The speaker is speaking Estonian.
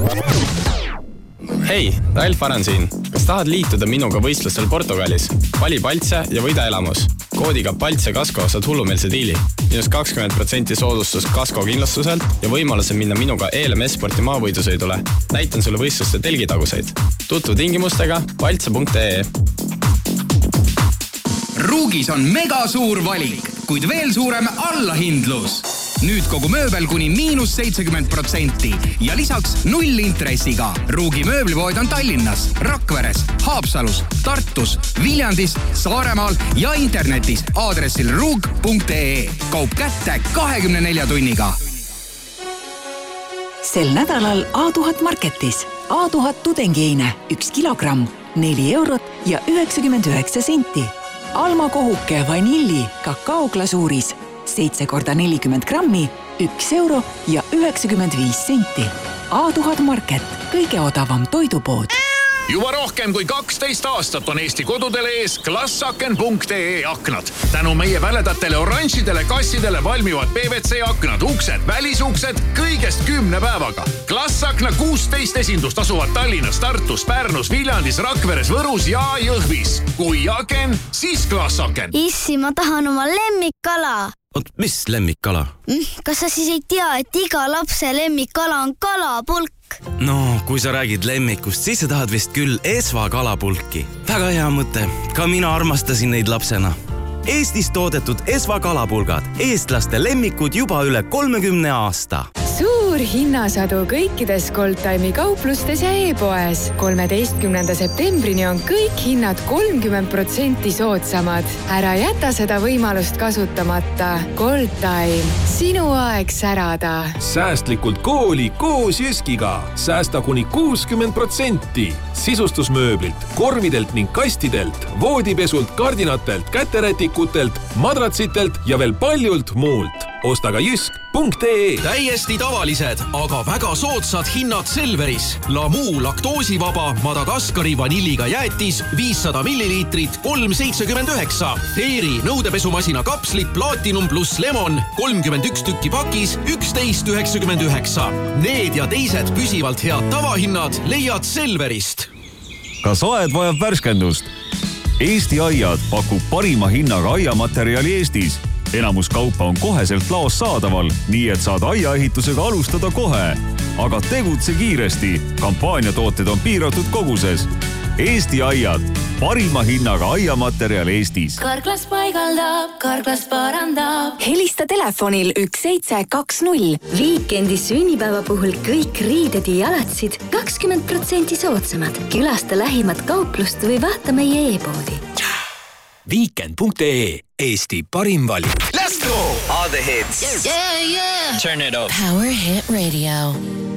Hei, Ralf Aran siin. Kas tahad liituda minuga võistlustel Portugalis? Vali Paltse ja võida elamus. Koodiga Paltse Kasko saad hullumeelse diili. Minus 20% soodustus Kasko kindlustuselt ja võimaluse minna minuga ELMS-sporti maavõidusõidule. Näitan sulle võistluste telgitaguseid. Tutvu tingimustega paltse.ee. Ruugis on mega suur valik, kuid veel suurem allahindlus. Nüüd kogu mööbel kuni -70% ja lisaks 0 intressiga. Ruugi mööblipood on Tallinnas, Rakveres, Haapsalus, Tartus, Viljandis, Saaremaal ja internetis aadressil ruug.ee. Kaup kätte 24 tunniga. Sel nädalal A1000 Marketis. A1000 tudengiine 1 kilogramm, 4 eurot ja 99 senti. Alma kohuke vanilli kakaoglasuuris 7 × 40 grammi, 1 euro ja 95 senti. A1000 Market, kõige odavam toidupood. Juba rohkem kui 12 aastat on Eesti kodudele ees klassaken.ee aknad. Tänu meie väledatele oranžidele kassidele valmivad PVC aknad, uksed, välisuksed kõigest 10 päevaga. Klassakna 16 esindust asuvad Tallinnas, Tartus, Pärnus, Viljandis, Rakveres, Võrus ja Jõhvis. Kui aken, siis klassaken. Issi, ma tahan oma lemmikkala. Oot, mis lemmikkala? Kas sa siis ei tea, et iga lapse lemmikkala on kalapulk? No, kui sa räägid lemmikust, siis sa tahad vist küll Esva kalapulki. Väga hea mõte. Ka mina armastasin neid lapsena. Eestis toodetud Esva kalapulgad. Eestlaste lemmikud juba üle 30 aasta. Suur hinnasadu kõikides Goldtime'i kauplustes ja e-poes. 13. septembrini on kõik hinnad 30% soodsamad. Ära jäta seda võimalust kasutamata. Goldtime. Sinu aeg särada. Säästlikult kooli koos Jyskiga. Säästa kuni 60%. Sisustusmööblilt, korvidelt ning kastidelt, voodipesult, kardinatelt, käterätikutelt, madratsitelt ja veel paljult muult. Osta ka jysk.ee. Täiesti tavalised, aga väga soodsad hinnad Selveris. Lamu laktoosivaba Madagaskari vanilliga jäätis 500 milliliitrit 3,79. Feeri nõudepesumasina kapslit Platinum plus Lemon 31 tükki pakis 11,99. Need ja teised püsivalt head tavahinnad leiad Selverist. Kas aed vajab värskendust? Eesti Aiad pakub parima hinnaga aiamaterjali Eestis. Enamus kaupa on koheselt laos saadaval, nii et saad aiaehitusega alustada kohe. Aga tegutse kiiresti. Kampaaniatooted on piiratud koguses. Eesti Aiad. Parima hinnaga aiamaterjal Eestis. Karklas paigaldab, Karklas parandab. Helista telefonil 1720. Viikendis sünnipäeva puhul kõik riided ja jalatsid 20% soodsamad. Külasta lähimat kauplust või vaata meie e-poodi. Weekend.ee. Eesti parim valik. Let's go! All the hits. Yeah. Turn it up. Power Hit Radio.